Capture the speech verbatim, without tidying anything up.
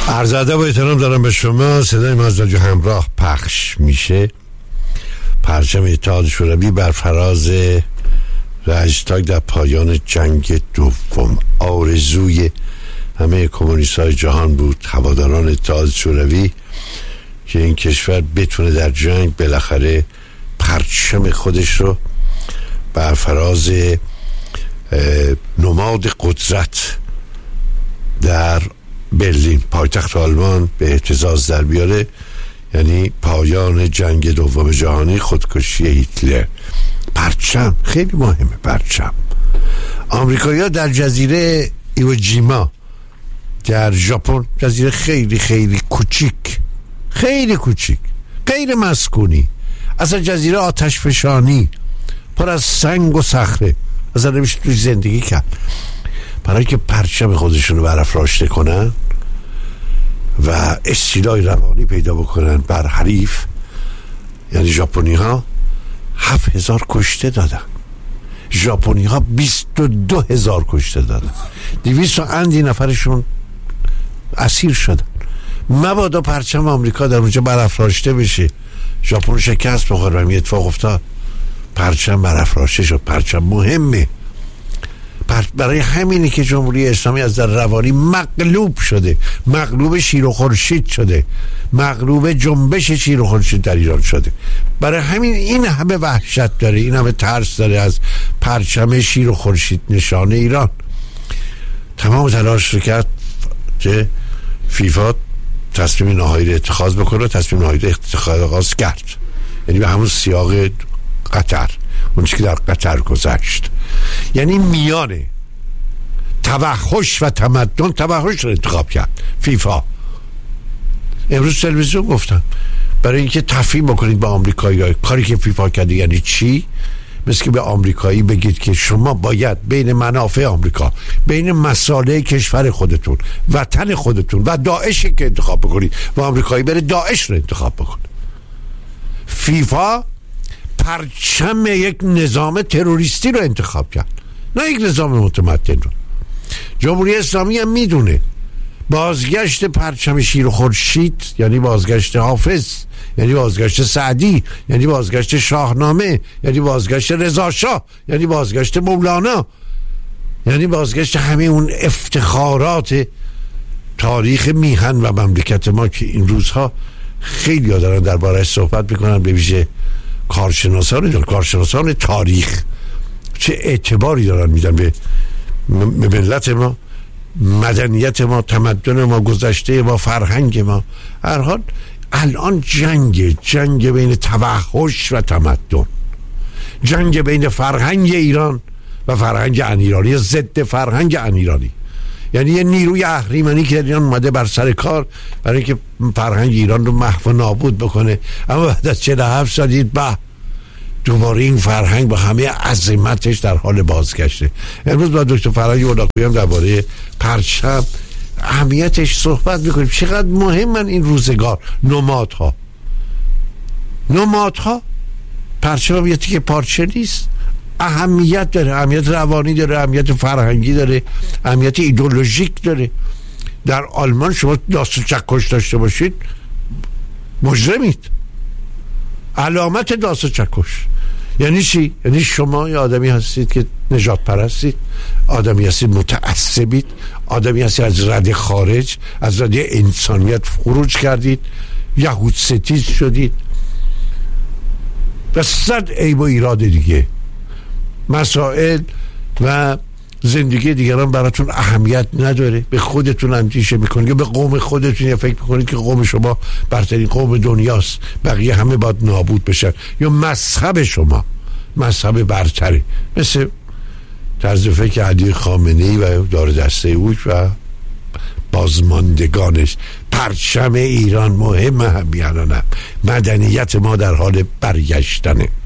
عرض ادب و احترام دارم به شما. صدای ما از رادیو همراه پخش میشه. پرچم اتحاد شوروی بر فراز رایستاگ در پایان جنگ دوم آرزوی همه کمونیست های جهان بود، هواداران اتحاد شوروی، که این کشور بتونه در جنگ بالاخره پرچم خودش رو بر فراز نماد قدرت در برلین، پایتخت آلمان، به اهتزاز در بیاره. یعنی پایان جنگ دوم جهانی، خودکشی هیتلر. پرچم خیلی مهمه. پرچم آمریکایی‌ها در جزیره ایوجیما در ژاپن، جزیره خیلی خیلی کوچیک، خیلی کوچیک، غیر مسکونی، اصلا جزیره آتش فشانی، پر از سنگ و صخره، اصلا نمیشه توی زندگی کرد. برای که پرچم خودشون رو برافراشته کنن و استیلای روانی پیدا بکنن بر حریف، یعنی ژاپنی ها هفت هزار کشته دادن، ژاپنی ها بیست و دو هزار کشته دادن، دویست و اندی نفرشون اسیر شدن. مبادا پرچم آمریکا در اونجا برافراشته بشه، ژاپن شکست بخوره. همین اتفاق افتاد، پرچم برافراشته شد. پرچم مهمه. برای همینی که جمهوری اسلامی از در روانی مغلوب شده، مغلوب شیر و خورشید شده، مغلوب جنبش شیر و خورشید در ایران شده. برای همین این همه وحشت داره، این همه ترس داره از پرچم شیر و خورشید نشانه ایران. تمام تلاش رو کرد که فیفا تصمیم نهایی رو اتخاذ بکنه، تصمیم نهایی رو اتخاذ کرد، یعنی به همون سیاق قطر، اون چیزی که در قطر گذشت. یعنی میانه توحش و تمدن، توحش رو انتخاب کرد فیفا. امروز تلویزیون گفتم برای اینکه تفهیم بکنید به آمریکایی کاری که فیفا کرده یعنی چی، مثل که به آمریکایی بگید که شما باید بین منافع آمریکا، بین مصالح کشور خودتون، وطن خودتون و داعشی که انتخاب بکنید، و آمریکایی بره داعش رو انتخاب بکنه. فیفا پرچم یک نظام تروریستی رو انتخاب کرد، نه یک نظام متمدن رو. جمهوری اسلامی هم میدونه بازگشت پرچم شیر و خورشید یعنی بازگشت حافظ، یعنی بازگشت سعدی، یعنی بازگشت شاهنامه، یعنی بازگشت رضا شاه، یعنی بازگشت مولانا، یعنی بازگشت همه اون افتخارات تاریخ میهن و مملکت ما که این روزها خیلی ها دارن درباره‌اش صحبت میکنن، به ویژه کارشناسان کارشناسان تاریخ چه اعتباری دارن میدن به ملت ما، مدنیت ما، تمدن ما، گذشته ما، فرهنگ ما. هر حال الان جنگ جنگ بین توحش و تمدن، جنگ بین فرهنگ ایران و فرهنگ انیرانی، ضد فرهنگ انیرانی. یعنی یه نیروی اهریمنی که در ایران اومده بر سر کار برای اینکه فرهنگ ایران رو محو و نابود بکنه، اما بعد از چهل و هفت سال دید به دوباره این فرهنگ با همه عظمتش در حال بازگشته. امروز با دکتر فرهنگ اولاقی هم درباره پرچم اهمیتش صحبت میکنیم. چقدر مهمن این روزگار نمادها. نمادها پرچم یه تیکه پارچه نیست، اهمیت داره، اهمیت روانی داره، اهمیت فرهنگی داره، اهمیت ایدئولوژیک داره. در آلمان شما داست چکش داشته باشید مجرمید. علامت داست چکش یعنی چی؟ یعنی شما یه آدمی هستید که نجات پرستید، آدمی هستید متعصبید، آدمی هستید از رده خارج، از رده انسانیت خروج کردید، یهود ستیز شدید و صد عیب و ایراد دیگه. مسائل و زندگی دیگران براتون اهمیت نداره، به خودتون اندیشه میکنید یا به قوم خودتون یا فکر میکنید که قوم شما برترین قوم دنیاست، بقیه همه باید نابود بشن، یا مذهب شما مذهب برتره، مثل طرز فکر علی خامنه‌ای و دار دسته اوش و بازماندگانش. پرچم ایران مهمه، هم مدنیت ما در حال برگشتنه.